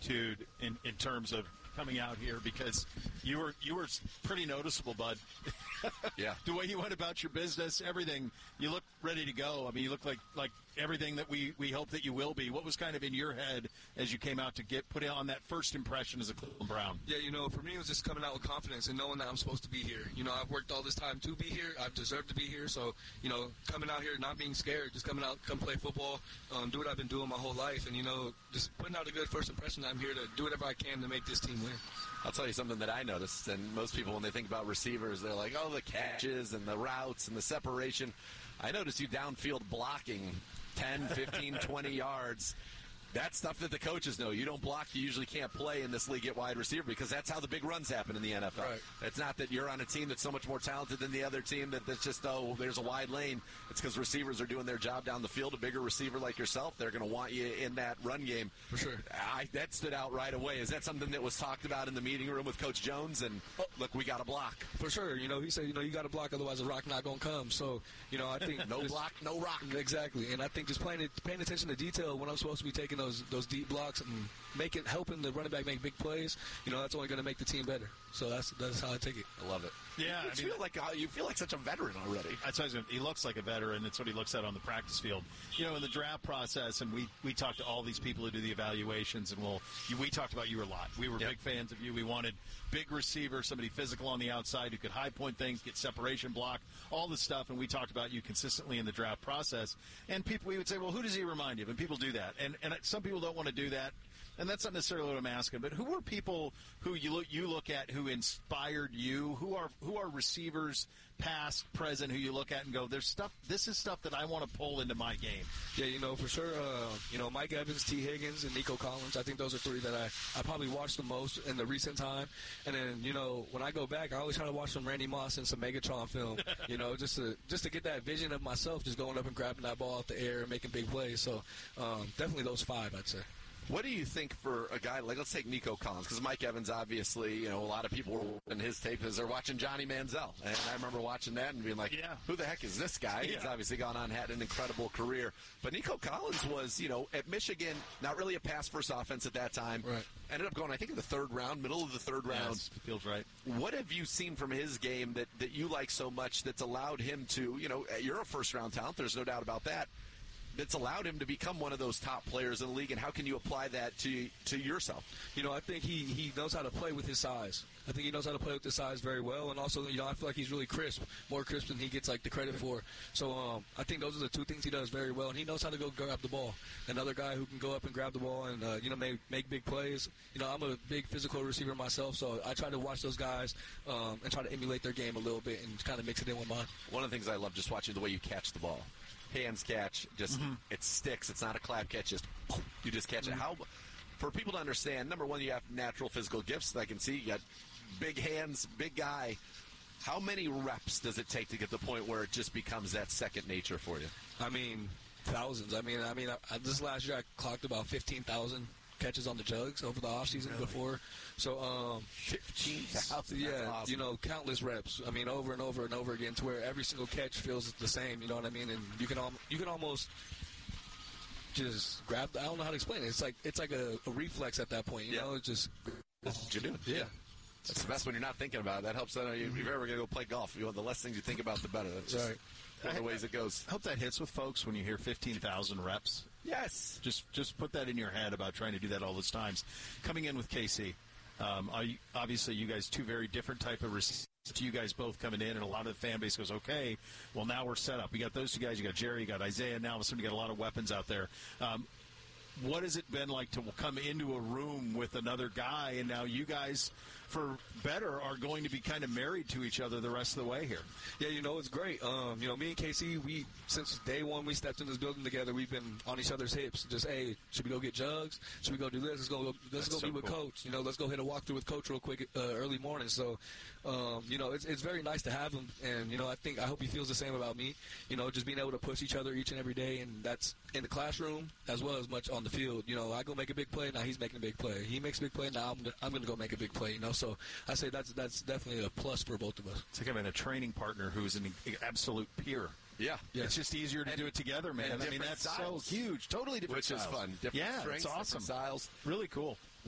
attitude in terms of coming out here, because you were pretty noticeable, bud. Yeah. The way you went about your business, everything, you look ready to go. I mean, you look like everything that we hope that you will be. What was kind of in your head as you came out to put on that first impression as a Cleveland Brown? Yeah, for me it was just coming out with confidence and knowing that I'm supposed to be here. I've worked all this time to be here. I've deserved to be here. So, coming out here, not being scared, just coming out, come play football, do what I've been doing my whole life, and, just putting out a good first impression that I'm here to do whatever I can to make this team win. I'll tell you something that I noticed, and most people, when they think about receivers, they're like, oh, the catches and the routes and the separation. I noticed you downfield blocking 10, 15, 20 yards. That's stuff that the coaches know. You don't block, you usually can't play in this league at wide receiver, because that's how the big runs happen in the NFL. Right. It's not that you're on a team that's so much more talented than the other team that's just, there's a wide lane. It's because receivers are doing their job down the field. A bigger receiver like yourself, they're going to want you in that run game. For sure. That stood out right away. Is that something that was talked about in the meeting room with Coach Jones? And, look, we got to block. For sure. He said, you got to block, otherwise the rock not going to come. So, I think... No block, no rock. Exactly. And I think just paying attention to detail when I'm supposed to be taking those deep blocks and helping the running back make big plays, that's only going to make the team better. So that's how I take it. I love it. Yeah, you feel like such a veteran already. He looks like a veteran. That's what he looks at on the practice field. In the draft process, and we talked to all these people who do the evaluations, and we talked about you a lot. We were big fans of you. We wanted big receiver, somebody physical on the outside who could high point things, get separation, block, all this stuff. And we talked about you consistently in the draft process. And we would say, well, who does he remind you of? And people do that. And some people don't want to do that. And that's not necessarily what I'm asking, but who were people who you look at who inspired you? Who are receivers, past, present, who you look at and go, this is stuff that I want to pull into my game? Yeah, for sure. Mike Evans, T. Higgins, and Nico Collins. I think those are three that I probably watched the most in the recent time. And then, when I go back, I always try to watch some Randy Moss and some Megatron film, just to get that vision of myself just going up and grabbing that ball out the air and making big plays. So definitely those five, I'd say. What do you think for a guy like, let's take Nico Collins, because Mike Evans, obviously, a lot of people were in his tape as they're watching Johnny Manziel. And I remember watching that and being like, who the heck is this guy? Yeah. He's obviously gone on, had an incredible career. But Nico Collins was, at Michigan, not really a pass-first offense at that time. Right. Ended up going, I think, in the third round, middle of the third round. Yes, feels right. What have you seen from his game that you like so much that's allowed him to, you're a first-round talent, there's no doubt about that, that's allowed him to become one of those top players in the league, and how can you apply that to yourself? I think he knows how to play with his size. I think he knows how to play with his size very well, and also, I feel like he's really crisp, more crisp than he gets the credit for. So I think those are the two things he does very well, and he knows how to go grab the ball. Another guy who can go up and grab the ball and make big plays. I'm a big physical receiver myself, so I try to watch those guys and try to emulate their game a little bit and kind of mix it in with mine. One of the things I love just watching the way you catch the ball. Hands catch, just it sticks. It's not a clap catch, just you just catch it. How, for people to understand, number one, you have natural physical gifts that I can see. You got big hands, big guy. How many reps does it take to get to the point where it just becomes that second nature for you? I mean, thousands. This last year I clocked about 15,000 catches on the jugs over the offseason before. So 15,000. Yeah, awesome. Countless reps. Over and over and over again, to where every single catch feels the same. You know what I mean? And you can almost just grab. I don't know how to explain it. It's like a reflex at that point. You know, it's just that's what you're doing. Yeah. That's the best when you're not thinking about it. That helps. If you're ever going to go play golf, the less things you think about, the better. That's just one of the ways it goes. I hope that hits with folks when you hear 15,000 reps. Yes. Just put that in your head about trying to do that all those times. Coming in with KC, obviously you guys two very different type of receivers. You guys both coming in, and a lot of the fan base goes, okay, well, now we're set up. We got those two guys. You got Jerry, you got Isaiah. Now all of a sudden you got a lot of weapons out there. What has it been like to come into a room with another guy, and now you guys, for better, are going to be kind of married to each other the rest of the way here? Yeah, it's great. Me and KC, since day one we stepped in this building together, we've been on each other's hips. Just, hey, should we go get jugs? Should we go do this? Let's go be with Coach. Let's go hit a walkthrough with Coach real quick early morning. So, it's very nice to have him, and I hope he feels the same about me. Just being able to push each other each and every day, and that's in the classroom as well as much on the field. I go make a big play, now he's making a big play. He makes a big play, now I'm going to go make a big play. So I say that's definitely a plus for both of us. It's like having a training partner who's an absolute peer. Yeah. It's just easier to do it together, man. That's styles. So huge. Totally different styles. Which is fun. Different strengths, it's awesome. Different styles. Really cool.